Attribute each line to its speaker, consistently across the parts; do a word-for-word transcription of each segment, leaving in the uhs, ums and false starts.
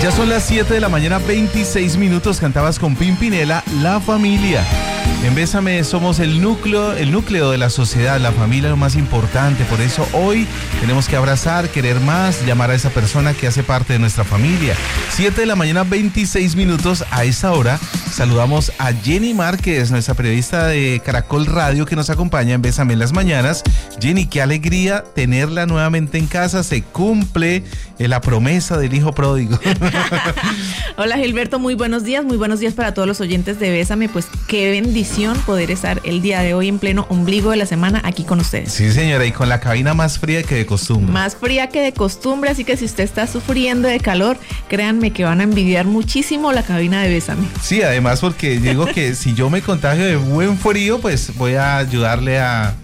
Speaker 1: Ya son las siete de la mañana, veintiséis minutos. Cantabas con Pimpinela, La Familia. En Bésame somos el núcleo, el núcleo de la sociedad, la familia es lo más importante. Por eso hoy tenemos que abrazar, querer más, llamar a esa persona que hace parte de nuestra familia. siete de la mañana, veintiséis minutos. A esa hora saludamos a Jenny Márquez, nuestra periodista de Caracol Radio, que nos acompaña en Bésame en las mañanas. Jenny, qué alegría tenerla nuevamente en casa. Se cumple la promesa del hijo pródigo.
Speaker 2: Hola Gilberto, muy buenos días, muy buenos días para todos los oyentes de Bésame. Pues qué bendición poder estar el día de hoy en pleno ombligo de la semana aquí con ustedes.
Speaker 1: Sí, señora, y con la cabina más fría que de costumbre.
Speaker 2: Más fría que de costumbre, así que si usted está sufriendo de calor, créanme que van a envidiar muchísimo la cabina de Bésame.
Speaker 1: Sí, además porque digo que si yo me contagio de buen frío, pues voy a ayudarle a...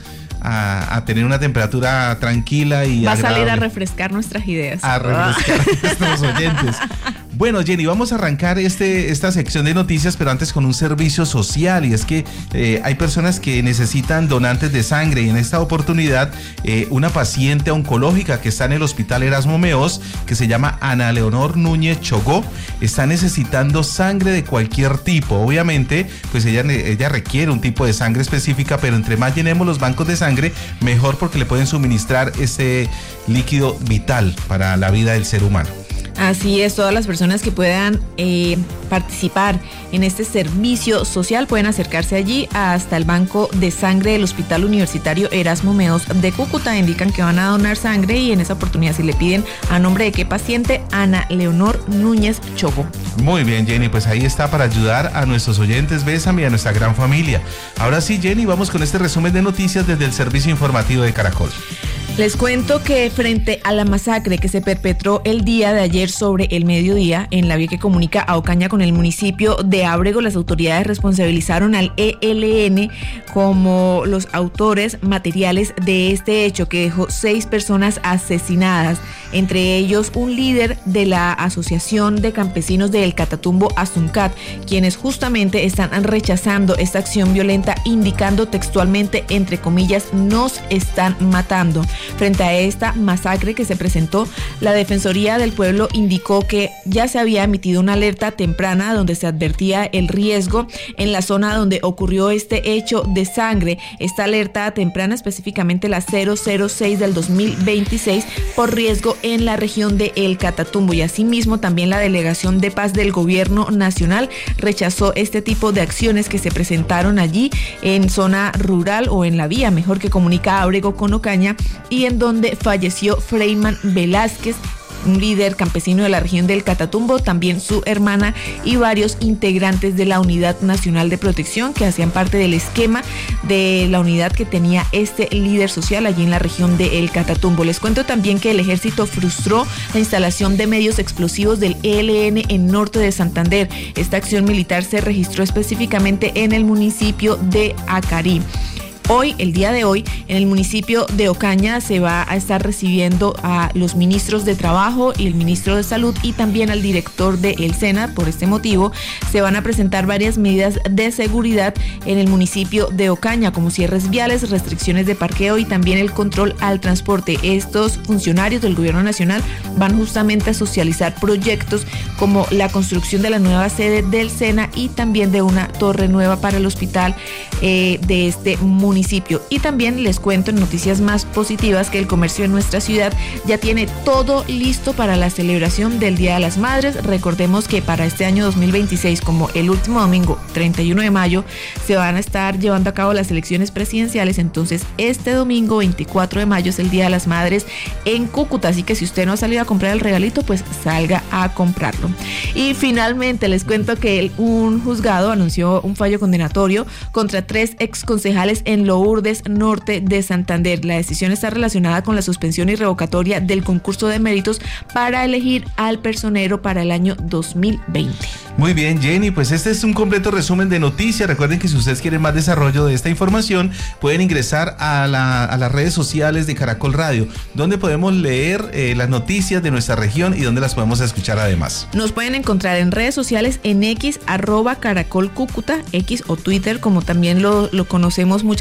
Speaker 1: A, a tener una temperatura tranquila y
Speaker 2: va
Speaker 1: agradable.
Speaker 2: A salir a refrescar nuestras ideas.
Speaker 1: A refrescar a nuestros oyentes. Bueno, Jenny, vamos a arrancar este, esta sección de noticias, pero antes con un servicio social, y es que eh, hay personas que necesitan donantes de sangre, y en esta oportunidad eh, una paciente oncológica que está en el Hospital Erasmo Meós, que se llama Ana Leonor Núñez Chogó, está necesitando sangre de cualquier tipo. Obviamente, pues ella, ella requiere un tipo de sangre específica, pero entre más llenemos los bancos de sangre, mejor, porque le pueden suministrar ese líquido vital para la vida del ser humano.
Speaker 2: Así es, todas las personas que puedan eh, participar en este servicio social pueden acercarse allí hasta el banco de sangre del Hospital Universitario Erasmo Meós de Cúcuta. Indican que van a donar sangre y en esa oportunidad si le piden a nombre de qué paciente, Ana Leonor Núñez Chogó.
Speaker 1: Muy bien, Jenny, pues ahí está para ayudar a nuestros oyentes Bésame y a nuestra gran familia. Ahora sí, Jenny, vamos con este resumen de noticias desde el servicio informativo de Caracol.
Speaker 2: Les cuento que frente a la masacre que se perpetró el día de ayer sobre el mediodía en la vía que comunica a Ocaña con el municipio de Ábrego, las autoridades responsabilizaron al E L N como los autores materiales de este hecho que dejó seis personas asesinadas, entre ellos un líder de la Asociación de Campesinos del Catatumbo Asuncat, quienes justamente están rechazando esta acción violenta, indicando textualmente, entre comillas, nos están matando. Frente a esta masacre que se presentó, la Defensoría del Pueblo indicó que ya se había emitido una alerta temprana donde se advertía el riesgo en la zona donde ocurrió este hecho de sangre. Esta alerta temprana, específicamente la cero cero seis del dos mil veintiséis, por riesgo en la región de El Catatumbo, y asimismo también la Delegación de Paz del Gobierno Nacional rechazó este tipo de acciones que se presentaron allí en zona rural, o en la vía mejor que comunica Ábrego con Ocaña, y en donde falleció Freyman Velázquez, un líder campesino de la región del Catatumbo, también su hermana y varios integrantes de la Unidad Nacional de Protección que hacían parte del esquema de la unidad que tenía este líder social allí en la región del Catatumbo. Les cuento también que el ejército frustró la instalación de medios explosivos del E L N en norte de Santander. Esta acción militar se registró específicamente en el municipio de Acarí. Hoy, el día de hoy, en el municipio de Ocaña se va a estar recibiendo a los ministros de Trabajo y el ministro de Salud, y también al director del SENA. Por este motivo, se van a presentar varias medidas de seguridad en el municipio de Ocaña, como cierres viales, restricciones de parqueo y también el control al transporte. Estos funcionarios del Gobierno Nacional van justamente a socializar proyectos como la construcción de la nueva sede del SENA y también de una torre nueva para el hospital eh, de este municipio. Y también les cuento en noticias más positivas que el comercio en nuestra ciudad ya tiene todo listo para la celebración del Día de las Madres. Recordemos que para este año dos mil veintiséis, como el último domingo treinta y uno de mayo, se van a estar llevando a cabo las elecciones presidenciales. Entonces este domingo veinticuatro de mayo es el Día de las Madres en Cúcuta, así que si usted no ha salido a comprar el regalito, pues salga a comprarlo. Y finalmente les cuento que un juzgado anunció un fallo condenatorio contra tres exconcejales en Lourdes Norte de Santander. La decisión está relacionada con la suspensión y revocatoria del concurso de méritos para elegir al personero para el año dos mil veinte.
Speaker 1: Muy bien, Jenny, pues este es un completo resumen de noticias. Recuerden que si ustedes quieren más desarrollo de esta información, pueden ingresar a, la, a las redes sociales de Caracol Radio, donde podemos leer eh, las noticias de nuestra región y donde las podemos escuchar además.
Speaker 2: Nos pueden encontrar en redes sociales en X, arroba Caracol Cúcuta, X o Twitter, como también lo, lo conocemos muchas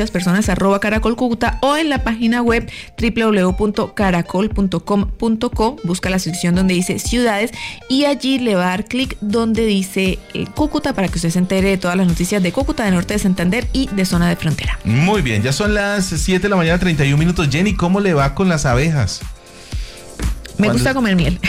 Speaker 2: las personas arroba Caracol Cúcuta o en la página web doble u doble u doble u punto caracol punto com punto co, busca la sección donde dice ciudades y allí le va a dar clic donde dice eh, Cúcuta para que usted se entere de todas las noticias de Cúcuta, de Norte de Santander y de zona de frontera.
Speaker 1: Muy bien, ya son las siete de la mañana, treinta y un minutos. Jenny, ¿cómo le va con las abejas?
Speaker 2: Me ¿Cuándo? gusta comer miel.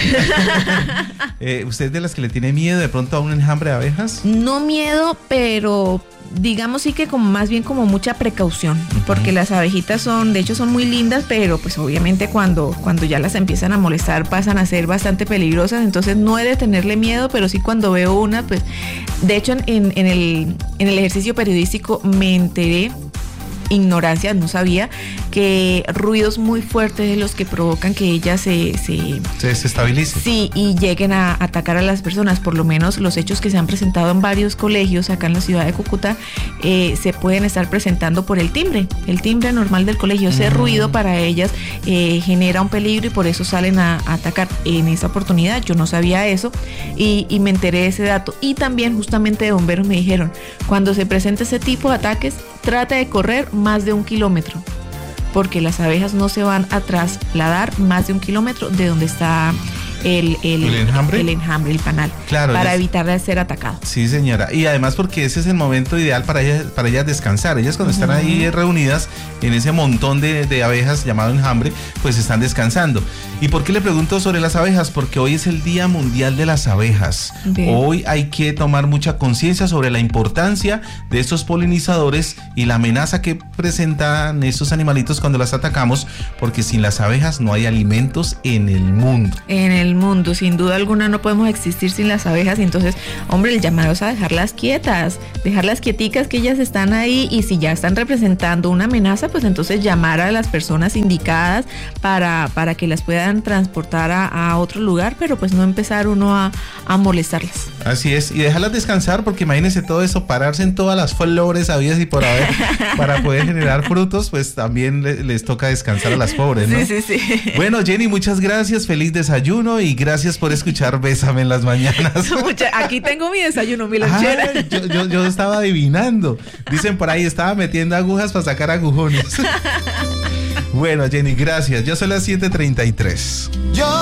Speaker 1: eh, ¿Usted es de las que le tiene miedo de pronto a un enjambre de abejas?
Speaker 2: No miedo, pero digamos sí que como más bien como mucha precaución, uh-huh. porque las abejitas son, de hecho son muy lindas, pero pues obviamente cuando, cuando ya las empiezan a molestar pasan a ser bastante peligrosas, entonces no he de tenerle miedo, pero sí cuando veo una, pues de hecho en, en, el, en el ejercicio periodístico me enteré, ignorancia, no sabía que ruidos muy fuertes de los que provocan que ellas se se,
Speaker 1: se desestabilicen.
Speaker 2: Sí, y lleguen a atacar a las personas. Por lo menos los hechos que se han presentado en varios colegios acá en la ciudad de Cúcuta eh, se pueden estar presentando por el timbre, el timbre normal del colegio. Ese mm. ruido para ellas eh, genera un peligro y por eso salen a, a atacar. En esa oportunidad yo no sabía eso y, y me enteré de ese dato. Y también justamente de bomberos me dijeron, cuando se presenta ese tipo de ataques, trata de correr más de un kilómetro, porque las abejas no se van a trasladar más de un kilómetro de donde está el, el,
Speaker 1: ¿El enjambre?
Speaker 2: el enjambre, el panal,
Speaker 1: claro,
Speaker 2: para
Speaker 1: es...
Speaker 2: evitar de ser atacado.
Speaker 1: Sí, señora, y además porque ese es el momento ideal para ellas, para ellas descansar. Ellas cuando uh-huh. están ahí reunidas en ese montón de, de abejas llamado enjambre, pues están descansando. ¿Y por qué le pregunto sobre las abejas? Porque hoy es el Día Mundial de las Abejas. Bien. Hoy hay que tomar mucha conciencia sobre la importancia de estos polinizadores y la amenaza que presentan estos animalitos cuando las atacamos, porque sin las abejas no hay alimentos en el mundo.
Speaker 2: En el mundo, sin duda alguna no podemos existir sin las abejas, y entonces, hombre, el llamado es a dejarlas quietas, dejarlas quieticas, que ellas están ahí, y si ya están representando una amenaza, pues entonces llamar a las personas indicadas para, para que las puedan transportar a, a otro lugar, pero pues no empezar uno a, a molestarlas.
Speaker 1: Así es, y dejarlas descansar, porque imagínense todo eso, pararse en todas las flores habidas y por haber para poder generar frutos, pues también les, les toca descansar a las pobres, ¿no?
Speaker 2: Sí, sí, sí.
Speaker 1: Bueno, Jenny, muchas gracias, feliz desayuno y gracias por escuchar Bésame en las mañanas.
Speaker 2: Aquí tengo mi desayuno, mi lonchera.
Speaker 1: Ah, yo, yo, yo estaba adivinando. Dicen por ahí, estaba metiendo agujas para sacar agujones. Bueno, Jenny, gracias. Ya son las siete treinta y tres. Yo